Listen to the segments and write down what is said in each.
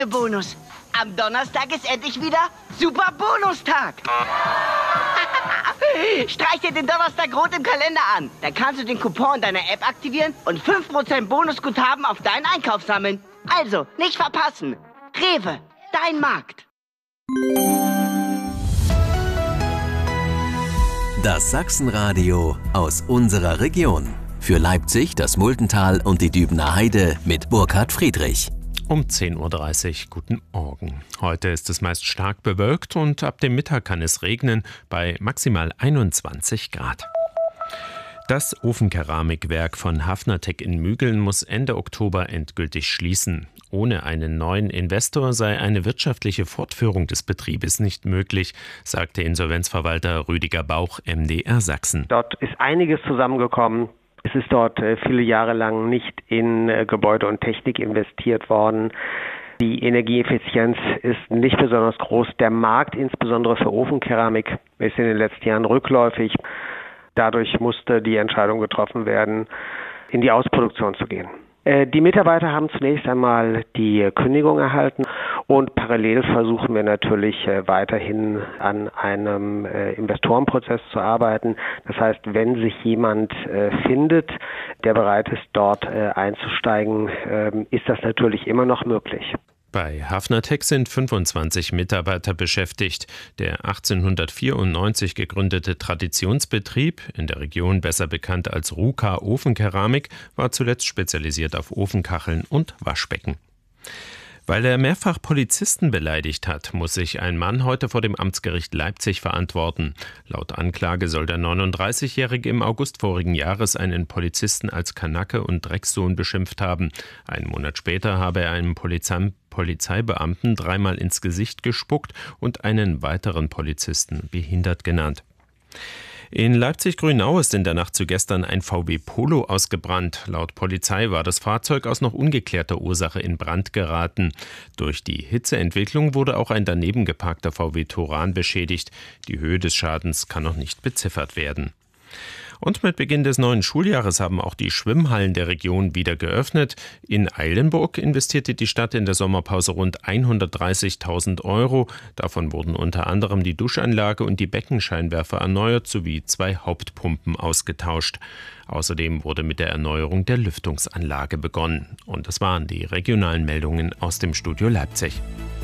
Bonus. Am Donnerstag ist endlich wieder Super Bonustag. Streich dir den Donnerstag rot im Kalender an. Da kannst du den Coupon in deiner App aktivieren und 5% Bonusguthaben auf deinen Einkauf sammeln. Also, nicht verpassen. Rewe, dein Markt. Das Sachsenradio aus unserer Region. Für Leipzig, das Multental und die Dübener Heide mit Burkhard Friedrich. Um 10.30 Uhr, guten Morgen. Heute ist es meist stark bewölkt und ab dem Mittag kann es regnen bei maximal 21 Grad. Das Ofenkeramikwerk von Hafnertech in Mügeln muss Ende Oktober endgültig schließen. Ohne einen neuen Investor sei eine wirtschaftliche Fortführung des Betriebes nicht möglich, sagte Insolvenzverwalter Rüdiger Bauch, MDR Sachsen. Dort ist einiges zusammengekommen. Es ist dort viele Jahre lang nicht in Gebäude und Technik investiert worden. Die Energieeffizienz ist nicht besonders groß. Der Markt, insbesondere für Ofenkeramik, ist in den letzten Jahren rückläufig. Dadurch musste die Entscheidung getroffen werden, in die Ausproduktion zu gehen. Die Mitarbeiter haben zunächst einmal die Kündigung erhalten und parallel versuchen wir natürlich weiterhin an einem Investorenprozess zu arbeiten. Das heißt, wenn sich jemand findet, der bereit ist, dort einzusteigen, ist das natürlich immer noch möglich. Bei Hafnertech sind 25 Mitarbeiter beschäftigt. Der 1894 gegründete Traditionsbetrieb, in der Region besser bekannt als Ruka Ofenkeramik, war zuletzt spezialisiert auf Ofenkacheln und Waschbecken. Weil er mehrfach Polizisten beleidigt hat, muss sich ein Mann heute vor dem Amtsgericht Leipzig verantworten. Laut Anklage soll der 39-Jährige im August vorigen Jahres einen Polizisten als Kanacke und Dreckssohn beschimpft haben. Einen Monat später habe er einem Polizeibeamten dreimal ins Gesicht gespuckt und einen weiteren Polizisten behindert genannt. In Leipzig-Grünau ist in der Nacht zu gestern ein VW Polo ausgebrannt. Laut Polizei war das Fahrzeug aus noch ungeklärter Ursache in Brand geraten. Durch die Hitzeentwicklung wurde auch ein daneben geparkter VW Touran beschädigt. Die Höhe des Schadens kann noch nicht beziffert werden. Und mit Beginn des neuen Schuljahres haben auch die Schwimmhallen der Region wieder geöffnet. In Eilenburg investierte die Stadt in der Sommerpause rund 130.000 Euro. Davon wurden unter anderem die Duschanlage und die Beckenscheinwerfer erneuert sowie 2 Hauptpumpen ausgetauscht. Außerdem wurde mit der Erneuerung der Lüftungsanlage begonnen. Und das waren die regionalen Meldungen aus dem Studio Leipzig.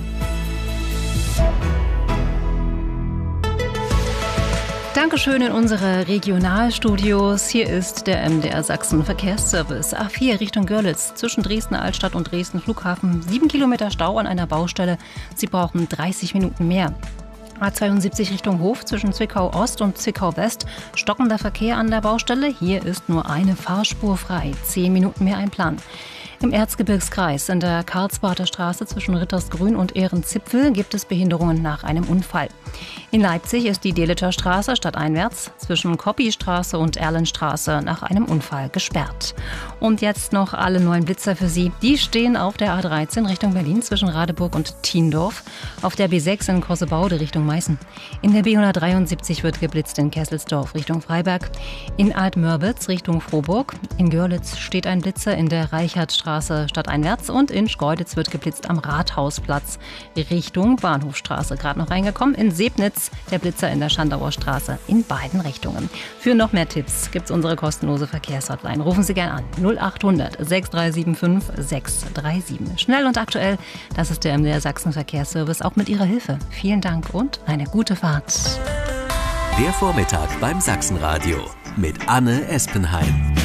Dankeschön in unsere Regionalstudios. Hier ist der MDR Sachsen Verkehrsservice. A4 Richtung Görlitz zwischen Dresden Altstadt und Dresden Flughafen. 7 Kilometer Stau an einer Baustelle. Sie brauchen 30 Minuten mehr. A72 Richtung Hof zwischen Zwickau Ost und Zwickau West. Stockender Verkehr an der Baustelle. Hier ist nur eine Fahrspur frei. 10 Minuten mehr einplanen. Im Erzgebirgskreis in der Karlsbader Straße zwischen Rittersgrün und Ehrenzipfel gibt es Behinderungen nach einem Unfall. In Leipzig ist die Delitscher Straße stadteinwärts zwischen Koppistraße und Erlenstraße nach einem Unfall gesperrt. Und jetzt noch alle neuen Blitzer für Sie. Die stehen auf der A13 Richtung Berlin zwischen Radeburg und Thiendorf, auf der B6 in Kossebaude Richtung Meißen. In der B173 wird geblitzt in Kesselsdorf Richtung Freiberg. In Altmörbitz Richtung Frohburg. In Görlitz steht ein Blitzer in der Reichertstraße stadteinwärts und in Schkeuditz wird geblitzt am Rathausplatz Richtung Bahnhofstraße. Gerade noch reingekommen. In Sebnitz der Blitzer in der Schandauer Straße in beiden Richtungen. Für noch mehr Tipps gibt es unsere kostenlose Verkehrshotline. Rufen Sie gern an 0800 6375 637. Schnell und aktuell, das ist der MDR Sachsen Verkehrsservice, auch mit Ihrer Hilfe. Vielen Dank und eine gute Fahrt. Der Vormittag beim Sachsenradio mit Anne Espenheim.